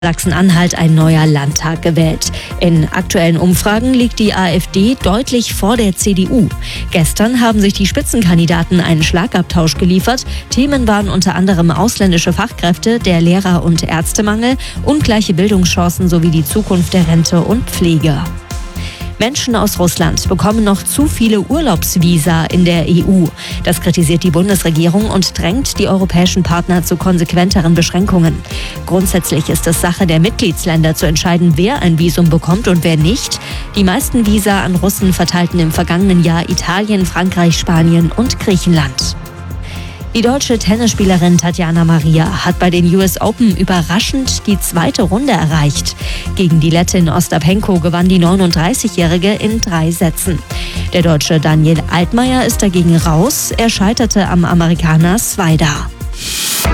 Sachsen-Anhalt ein neuer Landtag gewählt. In aktuellen Umfragen liegt die AfD deutlich vor der CDU. Gestern haben sich die Spitzenkandidaten einen Schlagabtausch geliefert. Themen waren unter anderem ausländische Fachkräfte, der Lehrer- und Ärztemangel, ungleiche Bildungschancen sowie die Zukunft der Rente und Pflege. Menschen aus Russland bekommen noch zu viele Urlaubsvisa in der EU. Das kritisiert die Bundesregierung und drängt die europäischen Partner zu konsequenteren Beschränkungen. Grundsätzlich ist es Sache der Mitgliedsländer zu entscheiden, wer ein Visum bekommt und wer nicht. Die meisten Visa an Russen verteilten im vergangenen Jahr Italien, Frankreich, Spanien und Griechenland. Die deutsche Tennisspielerin Tatjana Maria hat bei den US Open überraschend die zweite Runde erreicht. Gegen die Lettin Ostapenko gewann die 39-Jährige in 3 Sätzen. Der Deutsche Daniel Altmaier ist dagegen raus. Er scheiterte am Amerikaner Svajda.